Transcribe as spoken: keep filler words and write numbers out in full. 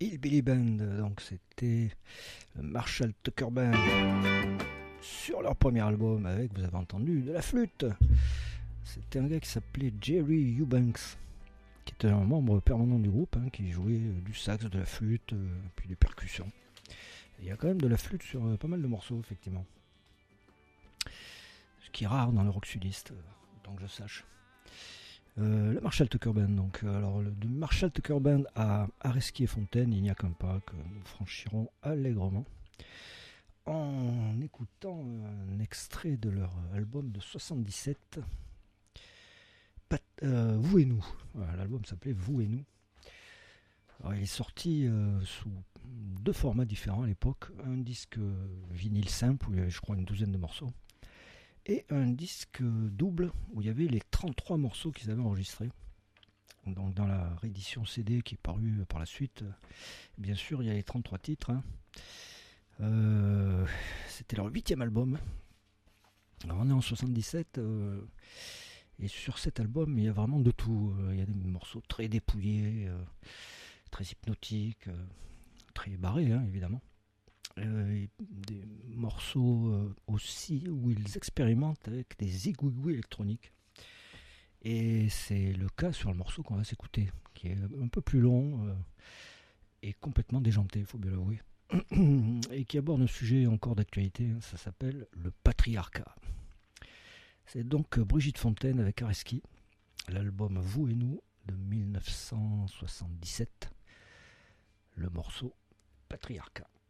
Hillbilly Band, donc c'était le Marshall Tucker Band sur leur premier album avec, vous avez entendu, de la flûte. C'était un gars qui s'appelait Jerry Eubanks, qui était un membre permanent du groupe, hein, qui jouait du sax, de la flûte, euh, puis des percussions. Il y a quand même de la flûte sur euh, pas mal de morceaux, effectivement. Ce qui est rare dans le rock sudiste, euh, autant que je sache. Euh, le Marshall Tucker Band, donc euh, alors le, de Marshall Tucker Band à Areski et Fontaine, il n'y a qu'un pas que nous franchirons allègrement en écoutant un extrait de leur album de soixante-dix-sept, Pat, euh, Vous et nous. Voilà, l'album s'appelait Vous et nous. Alors, il est sorti euh, sous deux formats différents à l'époque, un disque vinyle simple où il y avait, je crois, une douzaine de morceaux, et un disque double où il y avait les trente-trois morceaux qu'ils avaient enregistrés. Donc dans la réédition C D qui est parue par la suite, bien sûr il y a les trente-trois titres, hein. euh, c'était leur huitième album. Alors on est en soixante-dix-sept, euh, et sur cet album il y a vraiment de tout. Il y a des morceaux très dépouillés, euh, très hypnotiques, euh, très barrés, hein, évidemment. Euh, des morceaux euh, aussi où ils expérimentent avec des zigouigouis électroniques, et c'est le cas sur le morceau qu'on va s'écouter, qui est un peu plus long euh, et complètement déjanté, il faut bien l'avouer, et qui aborde un sujet encore d'actualité, hein, ça s'appelle le patriarcat. C'est donc Brigitte Fontaine avec Areski, l'album Vous et nous de mille neuf cent soixante-dix-sept, le morceau Patriarcat.